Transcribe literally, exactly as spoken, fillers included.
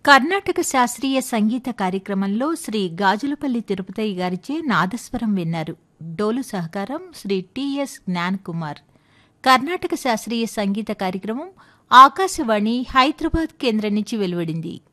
కర్ణాటక శాస్త్రీయ సంగీత కార్యక్రమంలో శ్రీ గాజులపల్లి తిరుపతయ్య గారిచే నాదస్వరం విన్నారు. డోలు సహకారం శ్రీ టిఎస్ జ్ఞాన్ కుమార్. కర్ణాటక శాస్త్రీయ సంగీత కార్యక్రమం ఆకాశవాణి హైదరాబాద్ కేంద్రం నుంచి వెలువడింది.